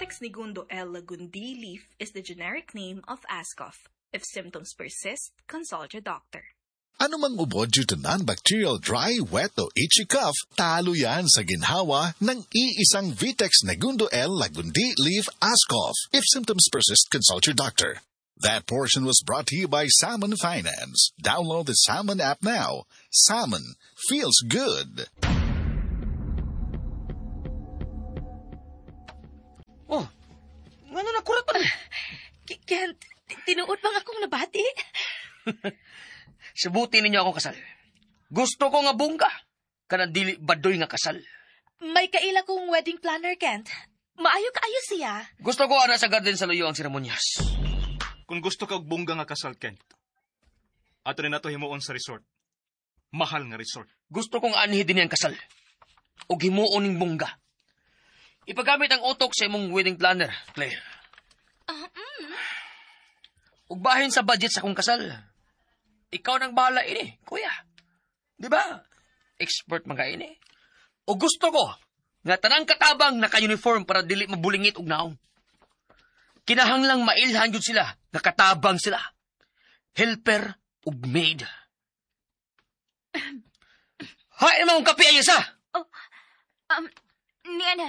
Vitex Negundo L. Lagundi leaf is the generic name of Ascof. If symptoms persist, consult your doctor. Anumang ubo due to non-bacterial dry, wet o itchy cough, talo yan sa ginhawa ng iisang Vitex Negundo L. Lagundi leaf Ascof. If symptoms persist, consult your doctor. That portion was brought to you by Salmon Finance. Download the Salmon app now. Salmon feels good. Oh, ano na kurat pa? Kent, tinuod bang akong nabati? Sibuti ninyo akong kasal. Gusto ko nga bungga. Kanang dili badoy nga kasal. May kaila kong wedding planner, Kent. Maayo siya. Gusto ko ana sa garden sa luyo ang seremonyas. Kung gusto ka og bungga nga kasal, Kent, ato rin nato himuon sa resort. Mahal nga resort. Gusto kong anhi din ang kasal. O himuon ning bungga. Ipagamit ang utok sa imong wedding planner, Claire. Ug bahin sa budget sa akong kasal. Ikaw nang bahala ini, kuya. Di ba? Expert mga ini. O gusto ko, nga tanang katabang naka-uniform para dili mabulingit og naong. Kinahanglang mailhan yun sila, nga katabang sila. Helper ug maid. Hain mo ang kape ayasa! Ni Ana,